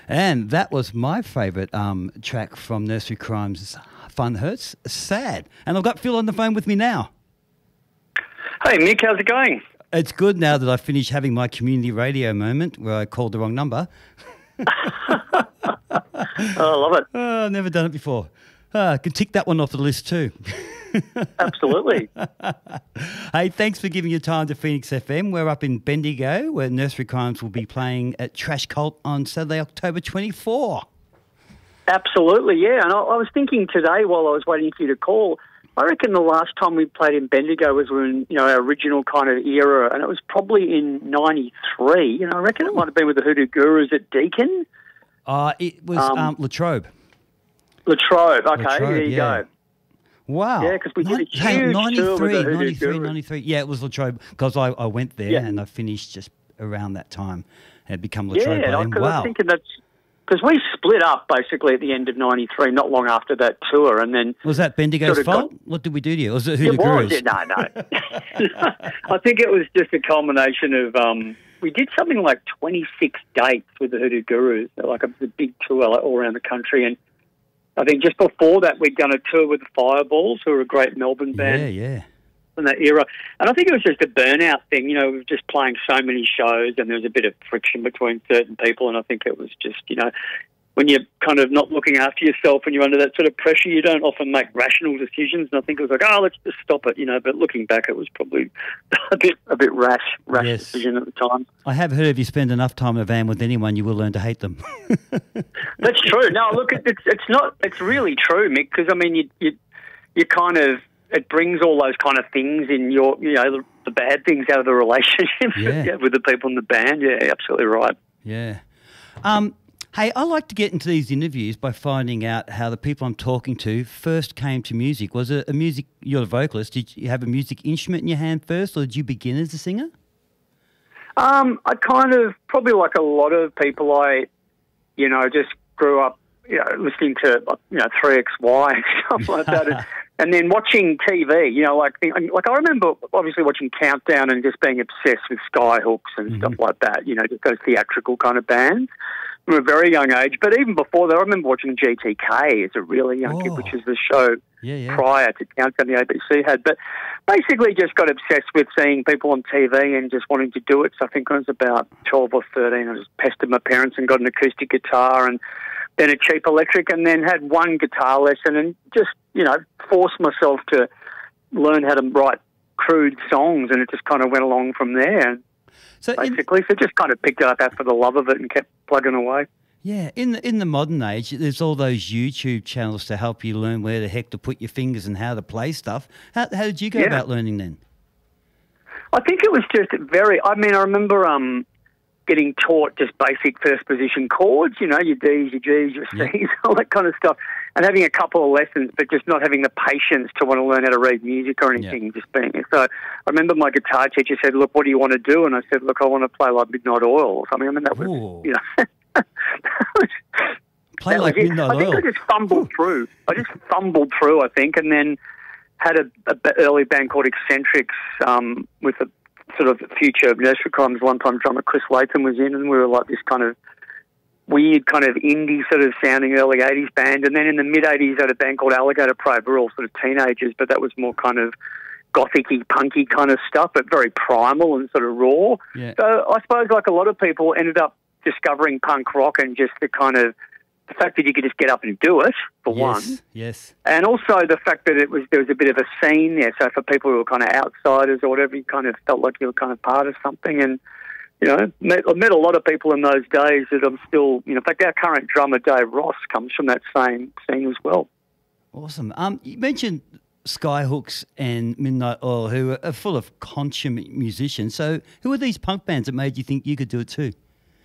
And that was my favourite track from Nursery Crimes, Fun Hurts, Sad. And I've got Phil on the phone with me now. Hey, Mick, how's it going? It's good now that I finished having my community radio moment where I called the wrong number. Oh, I love it. Oh, I've never done it before. I can tick that one off the list too. Absolutely. Hey, thanks for giving your time to Phoenix FM. We're up in Bendigo, where Nursery Crimes will be playing at Trash Cult on Saturday, October 24. Absolutely, yeah. And I was thinking today while I was waiting for you to call, I reckon the last time we played in Bendigo was when, our original kind of era, and it was probably in 93. I reckon it might have been with the Hoodoo Gurus at Deakin. It was Latrobe. Latrobe, okay, there you go. Wow. Yeah, because we did a huge tour with the Hoodoo Gurus. 93. Yeah, it was Latrobe because I went there and I finished just around that time. It had become Latrobe. Yeah, because I was thinking that's... Because we split up basically at the end of 93, not long after that tour, and then... Was that Bendigo's fault? What did we do to you? Was it Hoodoo Gurus? No. I think it was just a culmination of... we did something like 26 dates with the Hoodoo Gurus, like a big tour all around the country, and I think just before that we'd done a tour with the Fireballs, who were a great Melbourne band. Yeah. In that era. And I think it was just a burnout thing, we were just playing so many shows and there was a bit of friction between certain people, and I think it was just, when you're kind of not looking after yourself and you're under that sort of pressure, you don't often make rational decisions, and I think it was like, let's just stop it, but looking back it was probably a bit rash decision at the time. I have heard if you spend enough time in a van with anyone, you will learn to hate them. That's true. No, look, it's really true, Mick, because, I mean, you kind of, it brings all those kind of things in your, the bad things out of the relationship with the people in the band. Yeah, absolutely right. Yeah. Hey, I like to get into these interviews by finding out how the people I'm talking to first came to music. Was it you're a vocalist, did you have a music instrument in your hand first, or did you begin as a singer? I kind of, probably like a lot of people, I just grew up, listening to, 3XY and stuff like that. And then watching TV, I remember obviously watching Countdown and just being obsessed with Skyhooks and stuff like that, just those theatrical kind of bands from a very young age. But even before that, I remember watching GTK as a really young kid, which was the show prior to Countdown the ABC had. But basically just got obsessed with seeing people on TV and just wanting to do it. So I think when I was about 12 or 13, I just pestered my parents and got an acoustic guitar and then a cheap electric, and then had one guitar lesson and just, forced myself to learn how to write crude songs, and it just kind of went along from there. And so just kind of picked it up for the love of it and kept plugging away. Yeah, in the modern age, there's all those YouTube channels to help you learn where the heck to put your fingers and how to play stuff. How did you go about learning then? I think it was just I remember... getting taught just basic first position chords, your Ds, your Gs, your Cs, all that kind of stuff, and having a couple of lessons, but just not having the patience to want to learn how to read music or anything, just being it. So I remember my guitar teacher said, look, what do you want to do? And I said, look, I want to play like Midnight Oil or something. I mean, that was, Play like Midnight Oil. I think I just fumbled through. I think, and then had a early band called Eccentrics with a sort of future Nursery Crimes one-time drummer Chris Latham was in, and we were like this kind of weird kind of indie sort of sounding early 80s band. And then in the mid-80s I had a band called Alligator Probe. We were all sort of teenagers, but that was more kind of gothic-y, punky kind of stuff, but very primal and sort of raw. Yeah. So I suppose like a lot of people ended up discovering punk rock and just the kind of the fact that you could just get up and do it, for one. Yes. And also the fact that there was a bit of a scene there. So for people who were kind of outsiders or whatever, you kind of felt like you were kind of part of something. And, I met a lot of people in those days that I'm still, in fact, our current drummer, Dave Ross, comes from that same scene as well. Awesome. You mentioned Skyhooks and Midnight Oil, who are full of consummate musicians. So who are these punk bands that made you think you could do it too?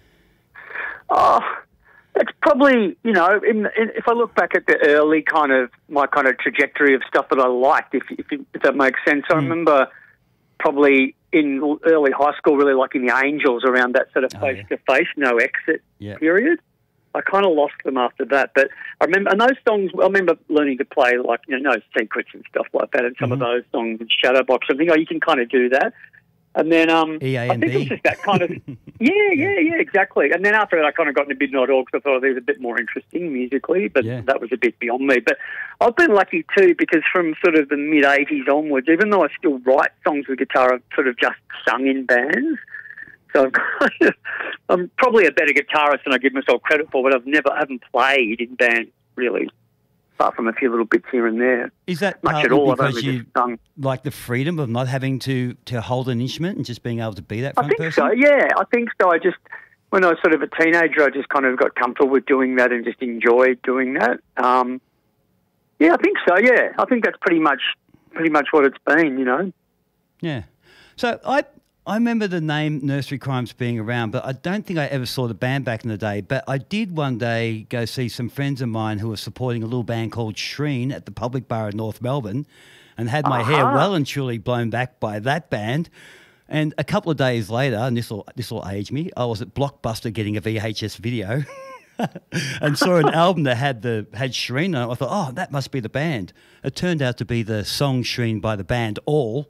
It's probably, if I look back at the early my kind of trajectory of stuff that I liked, if that makes sense. I remember probably in early high school really liking the Angels around that sort of face-to-face, no exit period. I kind of lost them after that. But I remember learning to play No Secrets and stuff like that, and some of those songs and Shadowbox. I think, you can kind of do that. And then I EANB. think it was just that kind of yeah, exactly. And then after that, I kind of got into Midnight Oil because I thought it was a bit more interesting musically, but that was a bit beyond me. But I've been lucky too because from sort of the mid '80s onwards, even though I still write songs with guitar, I've sort of just sung in bands. So I'm probably a better guitarist than I give myself credit for, but I haven't played in bands really. Apart from a few little bits here and there. Is that much at all? Because you like the freedom of not having to hold an instrument and just being able to be that front person? I think so, yeah. I think so. When I was sort of a teenager, I just kind of got comfortable with doing that and just enjoyed doing that. Yeah, I think so, yeah. I think that's pretty much what it's been, you know. Yeah. So I remember the name Nursery Crimes being around, but I don't think I ever saw the band back in the day. But I did one day go see some friends of mine who were supporting a little band called Shreen at the Public Bar in North Melbourne, and had my hair well and truly blown back by that band. And a couple of days later, and this will age me, I was at Blockbuster getting a VHS video and saw an album that had Shreen on it. I thought, oh, that must be the band. It turned out to be the song Shreen by the band All.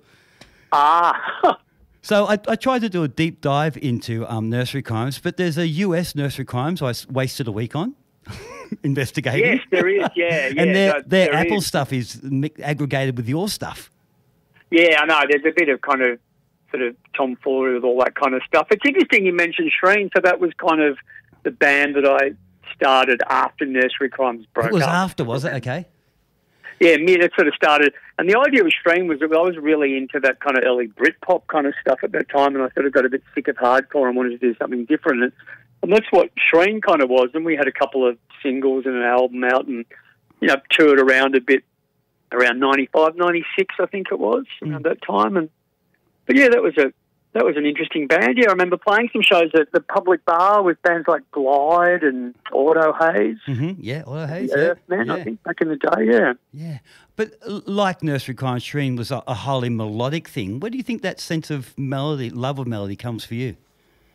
So I tried to do a deep dive into Nursery Crimes, but there's a US Nursery Crimes I wasted a week on investigating. Yes, there is, yeah. And their Apple stuff is aggregated with your stuff. Yeah, I know. There's a bit of kind of sort of tomfoolery with all that kind of stuff. It's interesting you mentioned Shreen, so that was kind of the band that I started after Nursery Crimes broke up. It was after, was it? Okay. Yeah, it sort of started. And the idea with Shreen was that I was really into that kind of early Britpop kind of stuff at that time, and I sort of got a bit sick of hardcore and wanted to do something different. And that's what Shreen kind of was. And we had a couple of singles and an album out and, you know, toured around a bit around 95, 96, I think it was, around that time. But yeah, that was an interesting band. Yeah, I remember playing some shows at the Public Bar with bands like Glide and Auto Haze. Mm-hmm. Yeah, Auto Haze. Earthman, I think, back in the day, yeah. Yeah. But like Nursery Crimes, Shreen was a highly melodic thing. Where do you think that sense of melody, love of melody comes for you?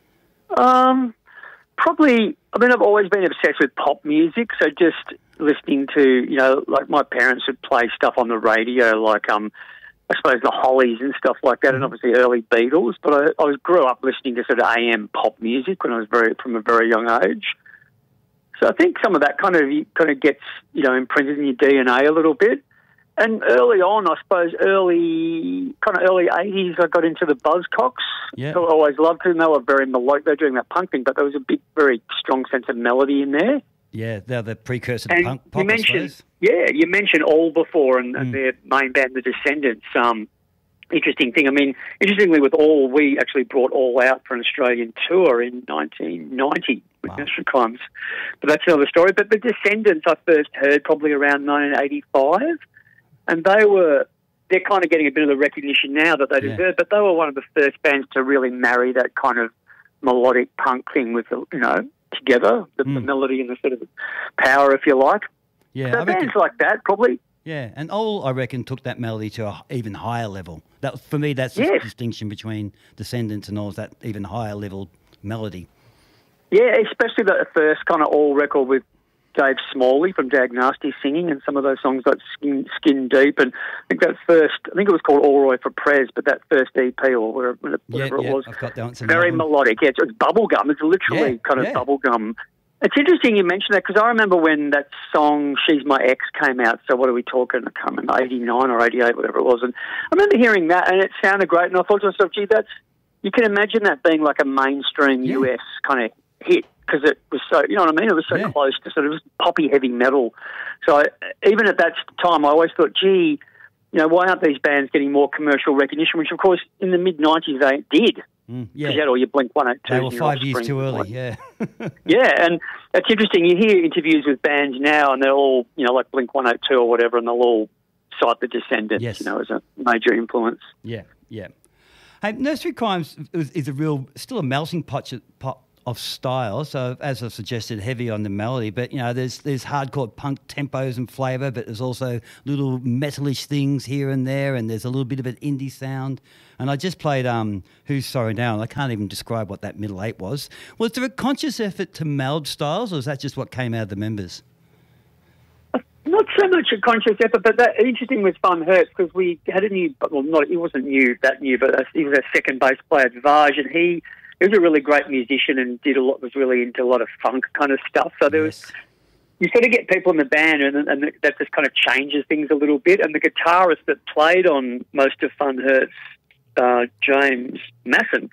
Probably, I mean, I've always been obsessed with pop music, so just listening to, you know, like my parents would play stuff on the radio, like I suppose the Hollies and stuff like that, and obviously early Beatles. But I grew up listening to sort of AM pop music when I was from a very young age. So I think some of that kind of gets, you know, imprinted in your DNA a little bit. And early on, I suppose early 80s, I got into the Buzzcocks. Yeah. So I always loved them. They were very melodic. They were doing that punk thing, but there was a big, very strong sense of melody in there. Yeah, they're the precursor to pop, you mentioned All before and their main band, The Descendants. Interesting thing. I mean, interestingly, with All, we actually brought All out for an Australian tour in 1990 with Nursery Crimes. But that's another story. But The Descendants I first heard probably around 1985, and they're kind of getting a bit of the recognition now that they deserve, but they were one of the first bands to really marry that kind of melodic punk thing with, you know, together, the melody and the sort of power, if you like. Yeah, so bands like that, probably. Yeah, and All, I reckon, took that melody to an even higher level. That, for me, that's the distinction between Descendants and All, is that even higher level melody. Yeah, especially the first kind of All record with Dave Smalley from Dag Nasty singing, and some of those songs like Skin Deep, and I think it was called All Roy for Prez, but that first EP or whatever it was, I've got that one. Very melodic. Yeah, it's bubblegum. It's literally kind of bubblegum. It's interesting you mentioned that because I remember when that song "She's My Ex" came out. So what are we talking? I can't remember, 89 or 88, whatever it was. And I remember hearing that, and it sounded great. And I thought to myself, "Gee, you can imagine that being like a mainstream US kind of hit." Because it was so, you know what I mean? It was so close to sort of poppy heavy metal. So even at that time, I always thought, gee, you know, why aren't these bands getting more commercial recognition? Which, of course, in the mid-90s they did. Because you had all your Blink-182. They were 5 years too early, Yeah, and it's interesting. You hear interviews with bands now, and they're all, you know, like Blink-182 or whatever, and they'll all cite the Descendants, you know, as a major influence. Yeah, yeah. Hey, Nursery Crimes is still a melting pot of style. So as I suggested, heavy on the melody, but you know, there's hardcore punk tempos and flavour, but there's also little metalish things here and there, and there's a little bit of an indie sound. And I just played Who's Sorry Now, and I can't even describe what that middle eight was. Was there a conscious effort to meld styles, or is that just what came out of the members? Not so much a conscious effort, but that interesting with Fun Hurts because we had a new, well, not, he wasn't that new, but he was our second bass player, Vaj, and he was a really great musician and was really into a lot of funk kind of stuff. So there was, you sort of get people in the band and that just kind of changes things a little bit. And the guitarist that played on most of Fun Hurts, James Masson,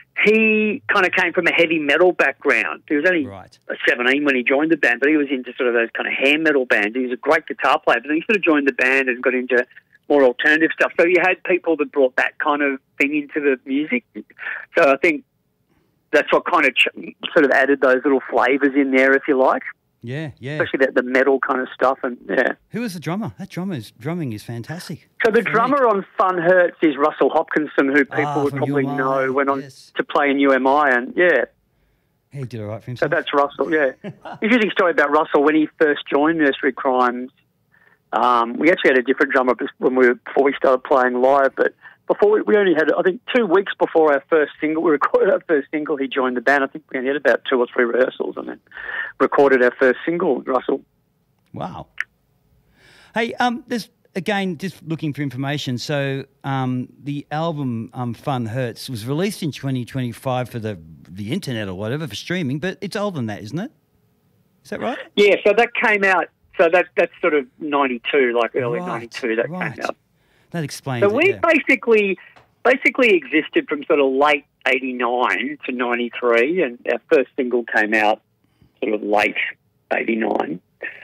he kind of came from a heavy metal background. He was only 17 when he joined the band, but he was into sort of those kind of hair metal bands. He was a great guitar player, but then he sort of joined the band and got into more alternative stuff. So you had people that brought that kind of thing into the music. So I think that's what kind of sort of added those little flavours in there, if you like. Yeah, yeah. Especially the metal kind of stuff, and yeah. Who was the drummer? That drumming is fantastic. So the drummer on Fun Hurts is Russell Hopkinson, who people would probably know went on to play in UMI, and yeah. He did all right for himself. So that's Russell, yeah. Interesting story about Russell. When he first joined Nursery Crimes, we actually had a different drummer before we started playing live, but before we only had, I think 2 weeks before our first single, we recorded our first single, he joined the band. I think we only had about 2 or 3 rehearsals and then recorded our first single, Russell. Wow. Hey, there's, again, just looking for information. So the album Fun Hurts was released in 2025 for the internet or whatever, for streaming, but it's older than that, isn't it? Is that right? Yeah, so that came out, so that's sort of 92, like early 92 that came out. That explains so we yeah. basically existed from sort of late 89 to 93, and our first single came out sort of late 89.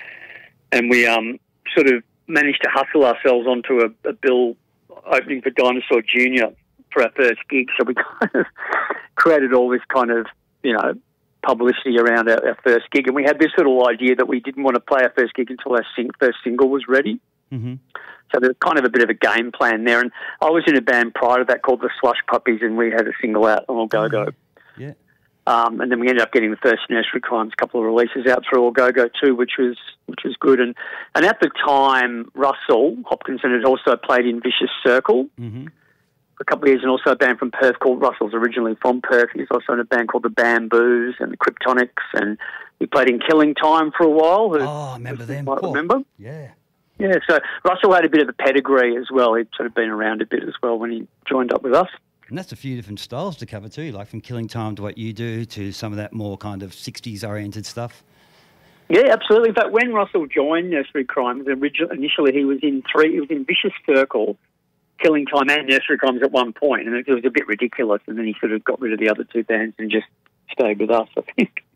And we sort of managed to hustle ourselves onto a bill opening for Dinosaur Jr. for our first gig. So we kind of created all this kind of, publicity around our first gig. And we had this little idea that we didn't want to play our first gig until our first single was ready. Mm-hmm. So there's kind of a bit of a game plan there. And I was in a band prior to that called the Slush Puppies, and we had a single out on All Go Go. Yeah. And then we ended up getting the first Nursery Crimes couple of releases out through All Go Go too, which was good. And at the time, Russell Hopkinson had also played in Vicious Circle for a couple of years, and also a band from Perth called Russell's originally from Perth. He's also in a band called the Bamboos and the Kryptonics, and he played in Killing Time for a while. I remember them. Might remember? Yeah. Yeah, so Russell had a bit of a pedigree as well. He'd sort of been around a bit as well when he joined up with us. And that's a few different styles to cover too, like from Killing Time to what you do to some of that more kind of 60s-oriented stuff. Yeah, absolutely. In fact, when Russell joined Nursery Crimes, initially he was in Vicious Circle, Killing Time and Nursery Crimes at one point, and it was a bit ridiculous, and then he sort of got rid of the other 2 bands and just stayed with us, I think.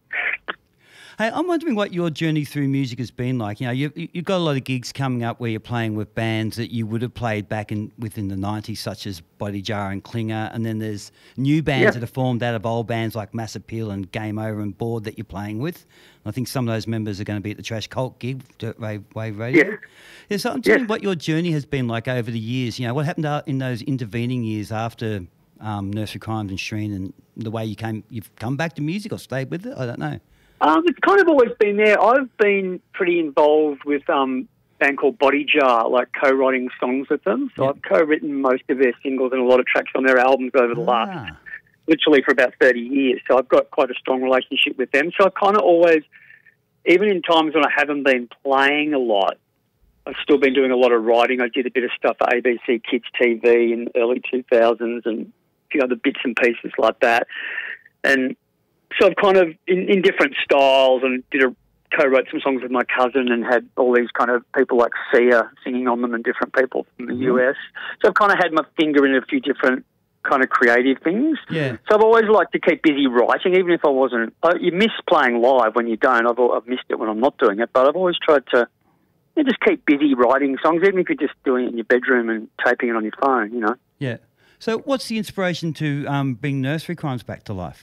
Hey, I'm wondering what your journey through music has been like. You've got a lot of gigs coming up where you're playing with bands that you would have played back within the 90s, such as Body Jar and Klinger, and then there's new bands that are formed out of old bands like Mass Appeal and Game Over and Bored that you're playing with. I think some of those members are going to be at the Trash Cult gig, Dirt Wave Radio. Yeah, so I'm wondering what your journey has been like over the years. What happened in those intervening years after Nursery Crimes and Shreen, and the way you've come back to music or stayed with it? I don't know. It's kind of always been there. I've been pretty involved with a band called Body Jar, like co-writing songs with them. So I've co-written most of their singles and a lot of tracks on their albums over the last, literally for about 30 years. So I've got quite a strong relationship with them. So I've kind of always, even in times when I haven't been playing a lot, I've still been doing a lot of writing. I did a bit of stuff for ABC Kids TV in the early 2000s and a few other bits and pieces like that. And so I've kind of, in different styles, and co-wrote some songs with my cousin and had all these kind of people like Sia singing on them and different people from the US. So I've kind of had my finger in a few different kind of creative things. Yeah. So I've always liked to keep busy writing, even if I wasn't. You miss playing live when you don't. I've missed it when I'm not doing it, but I've always tried to just keep busy writing songs, even if you're just doing it in your bedroom and taping it on your phone, Yeah. So what's the inspiration to bring Nursery Crimes back to life?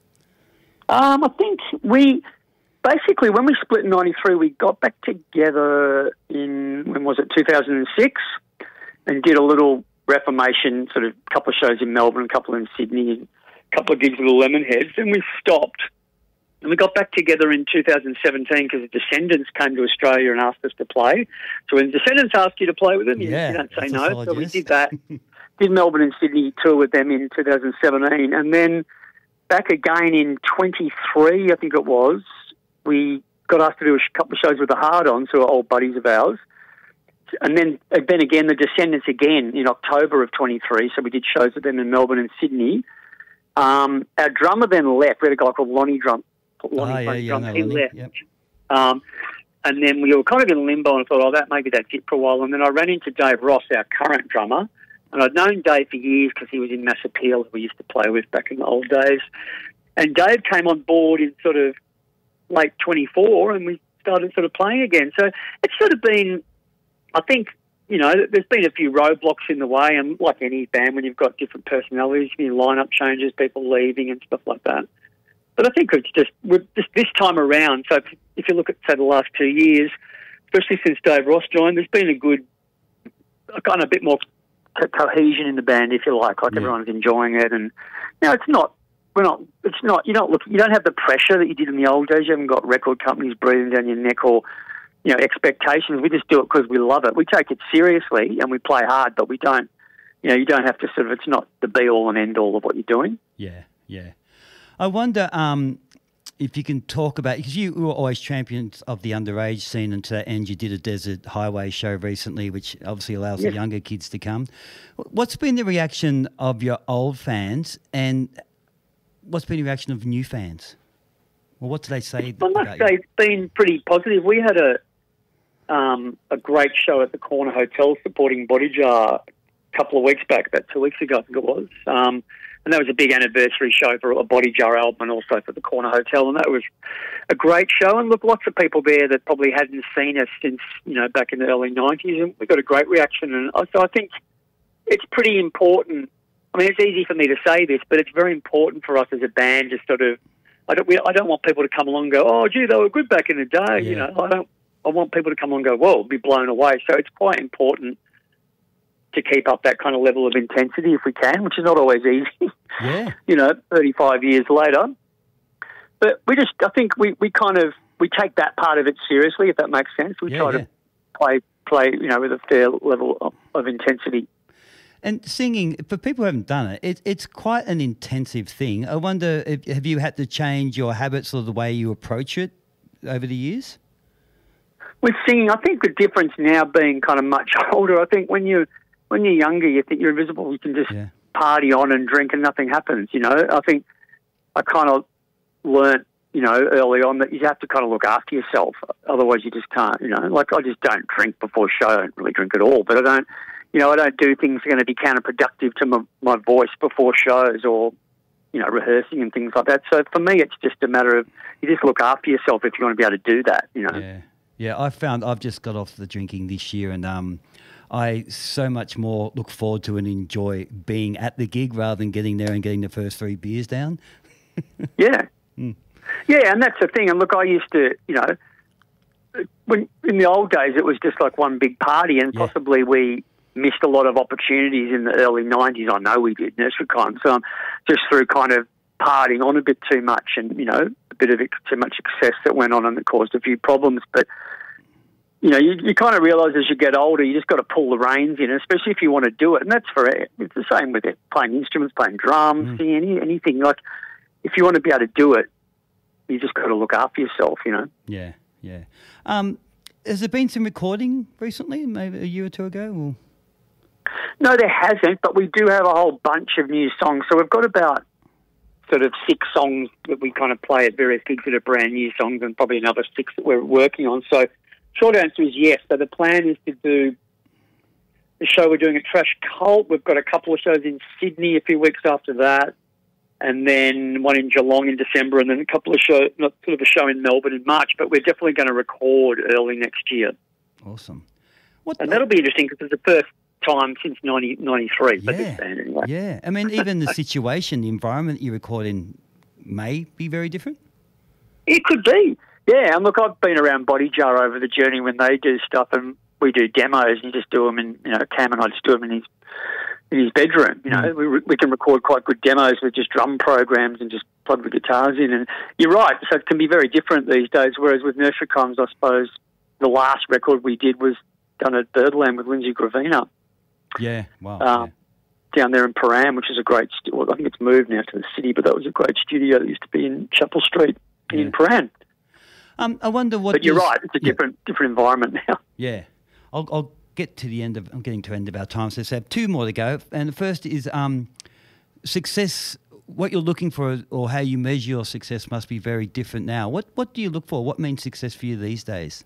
I think when we split in 93, we got back together in, 2006, and did a little Reformation, sort of a couple of shows in Melbourne, a couple in Sydney, and a couple of gigs with the Lemonheads, and we stopped. And we got back together in 2017 because the Descendants came to Australia and asked us to play. So when the Descendants ask you to play with them, you don't say no. So we did that. Did Melbourne and Sydney tour with them in 2017, and then back again in 23, I think it was, we got asked to do a couple of shows with the Hard-Ons, who are old buddies of ours. And then again, the Descendants again in October of 23. So we did shows with them in Melbourne and Sydney. Our drummer then left. We had a guy called Lonnie Drum. He left. Yep. And then we were kind of in limbo and thought, maybe that's it for a while. And then I ran into Dave Ross, our current drummer. And I'd known Dave for years because he was in Mass Appeal, we used to play with back in the old days. And Dave came on board in sort of late 24 and we started sort of playing again. So it's sort of been, I think, there's been a few roadblocks in the way. And like any band, when you've got different personalities, lineup changes, people leaving and stuff like that. But I think it's just this time around. So if you look at, say, the last 2 years, especially since Dave Ross joined, there's been a kind of bit more cohesion in the band, if you like. Everyone's enjoying it, and now you don't have the pressure that you did in the old days. You haven't got record companies breathing down your neck or expectations. We just do it because we love it. We take it seriously and we play hard, but we don't. You don't have to it's not the be all and end all of what you're doing. Yeah. I wonder if you can talk about, because you were always champions of the underage scene and you did a Desert Highway show recently, which obviously allows the younger kids to come. What's been the reaction of your old fans and what's been the reaction of new fans? Well, what do they say? I must say it's been pretty positive. We had a great show at the Corner Hotel supporting Body Jar a couple of weeks back, about 2 weeks ago I think it was. And that was a big anniversary show for a Body Jar album and also for the Corner Hotel. And that was a great show. And look, lots of people there that probably hadn't seen us since, back in the early 90s. And we got a great reaction. And so I think it's pretty important. I mean, it's easy for me to say this, but it's very important for us as a band to sort of, I don't want people to come along and go, oh, gee, they were good back in the day. Yeah. I want people to come along and go, whoa, be blown away. So it's quite important to keep up that kind of level of intensity if we can, which is not always easy. Yeah. 35 years later. But I think we take that part of it seriously, if that makes sense. We try to play, with a fair level of intensity. And singing, for people who haven't done it, it's quite an intensive thing. I wonder, have you had to change your habits or the way you approach it over the years? With singing, I think the difference now being kind of much older, I think when you're younger, you think you're invisible. You can just party on and drink and nothing happens, I think I kind of learnt, early on that you have to kind of look after yourself. Otherwise you just can't, Like I just don't drink before show. I don't really drink at all. But I don't do things that are going to be counterproductive to my voice before shows or, rehearsing and things like that. So for me, it's just a matter of you just look after yourself if you want to be able to do that, Yeah, I found I've just got off the drinking this year and I so much more look forward to and enjoy being at the gig rather than getting there and getting the first 3 beers down. Yeah. Yeah, and that's the thing. And look, I used to, when in the old days it was just like one big party and possibly we missed a lot of opportunities in the early 90s. I know we did, Nursery Climb. So just through kind of partying on a bit too much and, a bit of too much excess that went on and that caused a few problems. But you kind of realise as you get older, you just got to pull the reins in, especially if you want to do it. And that's it's the same with it, playing instruments, playing drums, singing, anything. Like, if you want to be able to do it, you just got to look after yourself, Yeah. Has there been some recording recently, maybe a year or two ago? Or? No, there hasn't, but we do have a whole bunch of new songs. So we've got about sort of 6 songs that we kind of play at various gigs that are brand new songs and probably another 6 that we're working on. So short answer is yes. So the plan is to do the show we're doing at Trash Cult. We've got a couple of shows in Sydney a few weeks after that, and then one in Geelong in December, and then a couple of shows, not sort of a show in Melbourne in March. But we're definitely going to record early next year. Awesome. And that'll be interesting because it's the first time since 1993 for this band anyway. Yeah. I mean, even the situation, the environment you record in may be very different. It could be. Yeah, and look, I've been around Body Jar over the journey when they do stuff, and we do demos, and you just do them in, Cam and I just do them in his bedroom. We can record quite good demos with just drum programs and just plug the guitars in. And you're right, so it can be very different these days. Whereas with Nursery Crimes, I suppose the last record we did was done at Birdland with Lindsay Gravina. Yeah, wow. Down there in Paran, which is a great. I think it's moved now to the city, but that was a great studio that used to be in Chapel Street in Paran. I wonder what. But you're right; it's a different environment now. Yeah, I'll get to the end of. I'm getting to the end of our time, so I have two more to go. And the first is success. What you're looking for, or how you measure your success, must be very different now. What do you look for? What means success for you these days?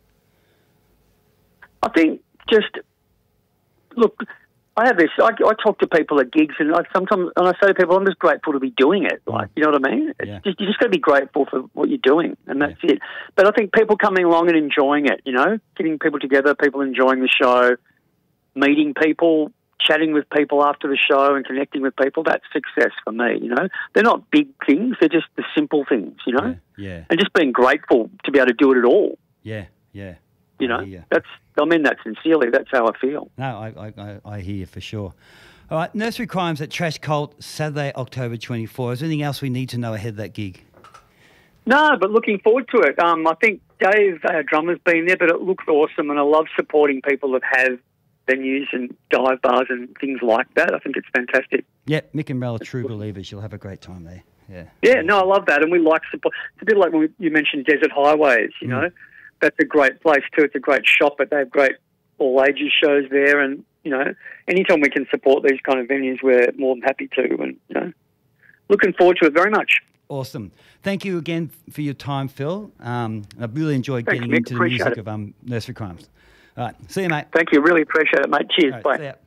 I think just look. I have this. I talk to people at gigs, and sometimes I say to people, "I'm just grateful to be doing it." Like, you know what I mean? Yeah. You just got to be grateful for what you're doing, and that's it. But I think people coming along and enjoying it, getting people together, people enjoying the show, meeting people, chatting with people after the show, and connecting with people. That's success for me. They're not big things; they're just the simple things. Yeah. And just being grateful to be able to do it at all. Yeah. Yeah. I mean that sincerely. That's how I feel. No, I hear you for sure. All right, Nursery Crimes at Trash Cult, Saturday, October 24. Is there anything else we need to know ahead of that gig? No, but looking forward to it. I think Dave, our drummer's been there, but it looks awesome, and I love supporting people that have venues and dive bars and things like that. I think it's fantastic. Yeah, Mick and Mel are true believers. You'll have a great time there. Yeah. Yeah, no, I love that, and we like support. It's a bit like when you mentioned Desert Highways, That's a great place too. It's a great shop, but they have great all ages shows there. And anytime we can support these kind of venues, we're more than happy to. And looking forward to it very much. Awesome. Thank you again for your time, Phil. I've really enjoyed Thanks, getting Mick. into the Appreciate music of Nursery Crimes. All right, see you, mate. Thank you. Really appreciate it, mate. Cheers. All right, Bye. see ya.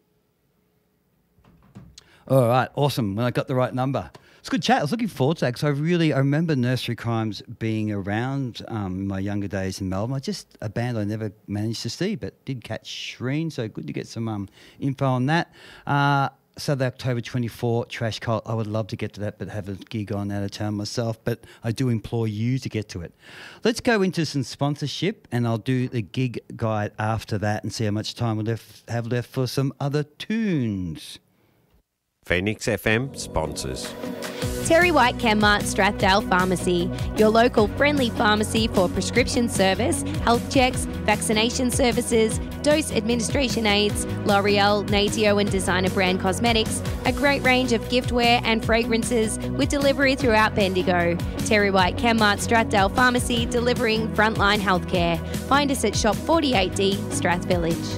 All right, awesome. When I got the right number. It's a good chat. I was looking forward to that because I remember Nursery Crimes being around in my younger days in Melbourne. Just a band I never managed to see, but did catch Shreen, so good to get some info on that. Saturday, October 24, Trash Cult. I would love to get to that, but have a gig on out of town myself, but I do implore you to get to it. Let's go into some sponsorship, and I'll do the gig guide after that and see how much time we have left for some other tunes. Phoenix FM sponsors. Terry White Chemmart Strathdale Pharmacy, your local friendly pharmacy for prescription service, health checks, vaccination services, dose administration aids, L'Oreal, Natio and designer brand cosmetics, a great range of giftware and fragrances with delivery throughout Bendigo. Terry White Chemmart Strathdale Pharmacy, delivering frontline healthcare. Find us at Shop 48D, Strath Village.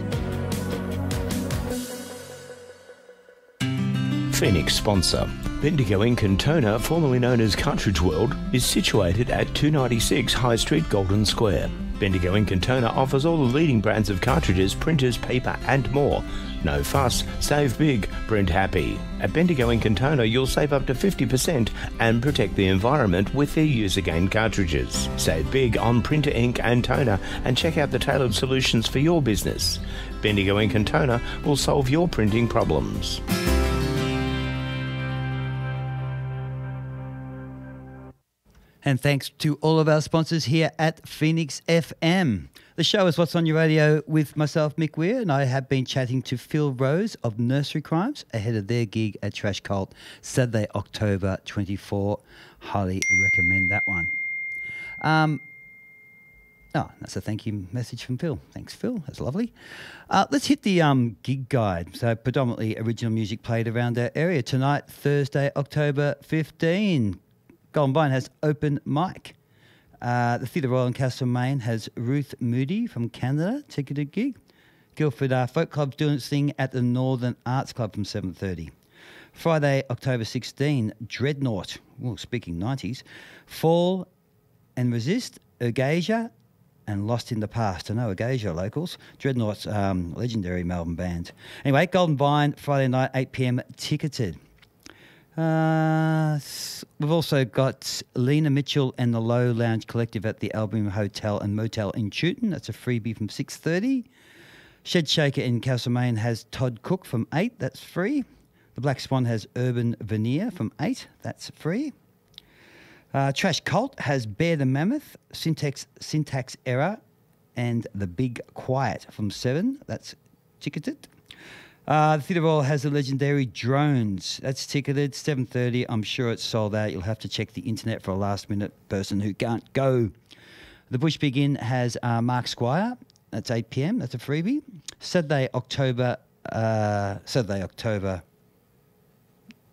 Phoenix sponsor. Bendigo in Cantona, formerly known as Cartridge World, is situated at 296 High Street, Golden Square. Bendigo in Cantona offers all the leading brands of cartridges, printers, paper and more. No fuss, save big, print happy. At Bendigo in Cantona, you'll save up to 50% and protect the environment with their use-again cartridges. Save big on printer ink and toner and check out the tailored solutions for your business. Bendigo in Cantona will solve your printing problems. And thanks to all of our sponsors here at Phoenix FM. The show is What's on Your Radio with myself, Mick Weir, and I have been chatting to Phil Rose of Nursery Crimes ahead of their gig at Trash Cult, Saturday, October 24. Highly recommend that one. That's a thank you message from Phil. Thanks, Phil. That's lovely. Let's hit the gig guide. So predominantly original music played around our area. Tonight, Thursday, October 15. Golden Vine has open mic. The Theatre Royal in Castlemaine has Ruth Moody from Canada, ticketed gig. Guildford Folk Club's doing its thing at the Northern Arts Club from 7:30. Friday, October 16, Dreadnought. Well, speaking 90s. Fall and Resist, Ergasia, and Lost in the Past. I know Ergasia locals. Dreadnought's legendary Melbourne band. Anyway, Golden Vine, Friday night, 8 p.m, ticketed. We've also got Lena Mitchell and the Low Lounge Collective at the Albion Hotel and Motel in Chewton. That's a freebie from 6:30. Shed Shaker in Castlemaine has Todd Cook from 8. That's free. The Black Swan has Urban Veneer from 8. That's free. Trash Cult has Bear the Mammoth, Syntax Error, and The Big Quiet from 7. That's ticketed. The Theatre Royal has the legendary Drones. That's ticketed, 7:30. I'm sure it's sold out. You'll have to check the internet for a last-minute person who can't go. The Bush Big Inn has Mark Squire. That's 8 p.m. That's a freebie. Saturday, October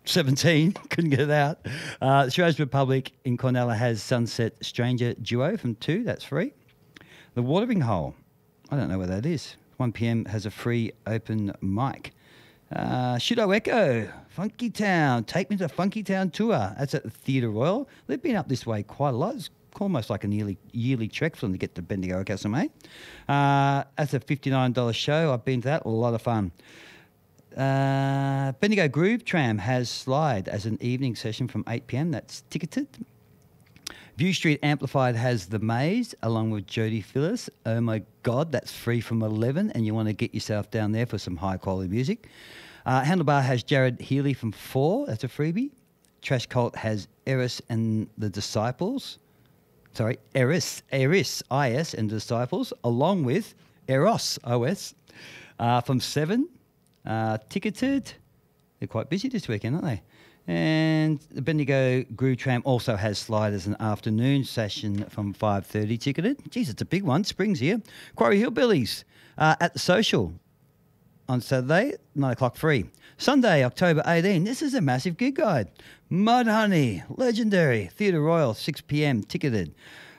17, couldn't get it out. Shiraz Republic in Cornella has Sunset Stranger Duo from 2, that's free. The Watering Hole, I don't know where that is. 1 p.m. has a free open mic. Shudo Echo, Funky Town, Take Me to Funky Town Tour. That's at the Theatre Royal. They've been up this way quite a lot. It's almost like a nearly yearly trek for them to get to Bendigo or Castlemaine. That's a $59 show. I've been to that, a lot of fun. Bendigo Groove Tram has Slide as an evening session from 8 p.m. That's ticketed. View Street Amplified has The Maze along with Jodie Phillips. Oh my God, that's free from 11 and you want to get yourself down there for some high quality music. Handlebar has Jared Healy from 4. That's a freebie. Trash Cult has Eris and the Disciples. Sorry, Eris, I-S and Disciples along with Eros, O-S, from 7. Ticketed. They're quite busy this weekend, aren't they? And the Bendigo Groove Tram also has Slide as an afternoon session from 5:30 ticketed. Jeez, it's a big one. Spring's here. Quarry Hillbillies at the Social on Saturday, 9 o'clock free. Sunday, October 18. This is a massive gig guide. Mudhoney, Legendary, Theatre Royal, 6 p.m. ticketed.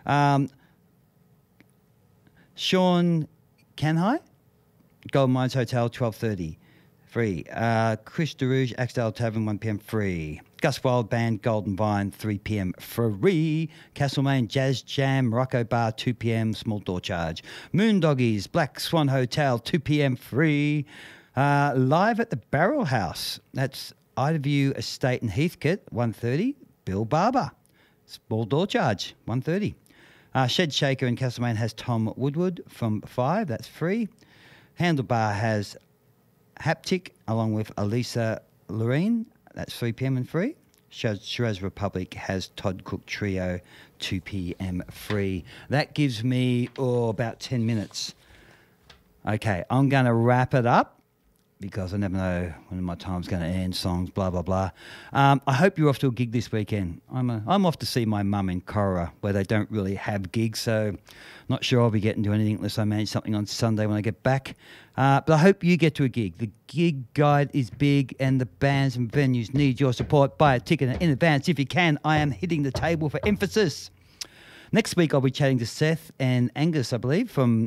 Sean Canhigh, Golden Mines Hotel, 12:30. Free. Chris DeRouge, Axdale Tavern, 1 p.m. free. Gus Wild Band, Golden Vine, 3 p.m. free. Castlemaine Jazz Jam, Morocco Bar, 2 p.m. small door charge. Moondoggies, Black Swan Hotel, 2 p.m. free. Live at the Barrel House. That's Idaview Estate in Heathcote, 1:30. Bill Barber, small door charge, 1:30. Shed Shaker in Castlemaine has Tom Woodward from 5. That's free. Handlebar has Haptic along with Elisa Lorraine. That's 3 p.m. and free. Shiraz Republic has Todd Cook Trio, 2 p.m. free. That gives me about 10 minutes. Okay, I'm going to wrap it up because I never know when my time's going to end, songs, blah, blah, blah. I hope you're off to a gig this weekend. I'm off to see my mum in Cora where they don't really have gigs, so not sure I'll be getting to anything unless I manage something on Sunday when I get back. But I hope you get to a gig. The gig guide is big and the bands and venues need your support. Buy a ticket in advance if you can. I am hitting the table for emphasis. Next week I'll be chatting to Seth and Angus, I believe, from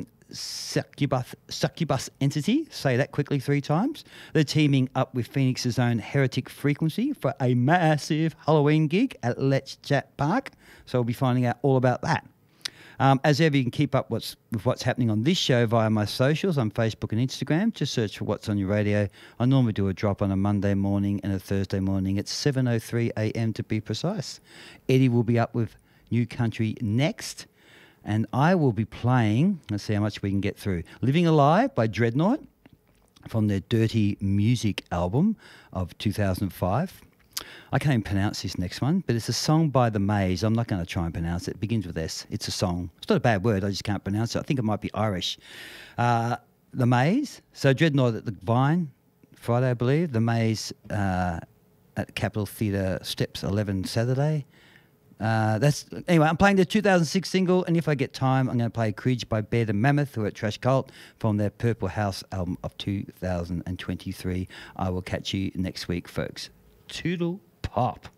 Succubus Entity. Say that quickly 3 times. They're teaming up with Phoenix's own Heretic Frequency for a massive Halloween gig at Let's Chat Park. So we'll be finding out all about that. As ever, you can keep up with what's happening on this show via my socials on Facebook and Instagram. Just search for What's On Your Radio. I normally do a drop on a Monday morning and a Thursday morning at 7:03 a.m. to be precise. Eddie will be up with New Country next. And I will be playing, let's see how much we can get through, Living Alive by Dreadnought from their Dirty Music album of 2005. I can't even pronounce this next one, but it's a song by The Maze. I'm not going to try and pronounce it. It begins with S. It's a song. It's not a bad word. I just can't pronounce it. I think it might be Irish. The Maze. So Dreadnought at the Vine, Friday, I believe. The Maze at Capitol Theatre Steps 11 Saturday. Anyway, I'm playing the 2006 single, and if I get time, I'm going to play Cridge by Bear the Mammoth, who are at Trash Cult, from their Purple House album of 2023. I will catch you next week, folks. Toodle pop.